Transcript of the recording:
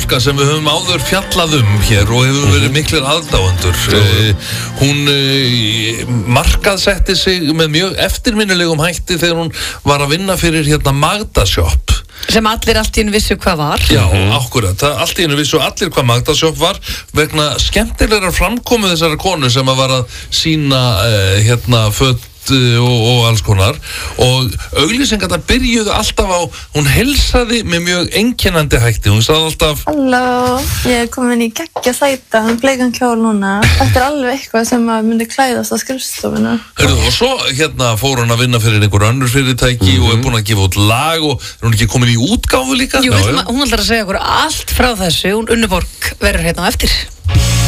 stúlka sem við höfum áður fjallað hér og hefur verið miklir aðdáendur. Hún markaðsetti sig með mjög eftirminnilegum hætti þegar hún var að vinna fyrir Magda-shop. Sem allir allt í einu vissu hvað var. Já, akkurat. Allt í einu vissu allir hvað Magda-shop var vegna skemmtilegar framkomu þessara konu sem að var að sýna föt og alls konar og auglýsingarnar byrjuðu alltaf á hún heilsaði með mjög einkennandi hætti, hún sagði alltaf Halló, ég komin í geggja sæta bleikan kjól núna, þetta alveg eitthvað sem myndi klæðast á skrifstofuna og svo fór hún að vinna fyrir einhver önnur fyrirtæki og er búin að gefa út lag og er hún ekki komin í útgáfu líka? Jú, hún ætlar að segja okkur allt frá þessu, hún Unnur Borg verður á eftir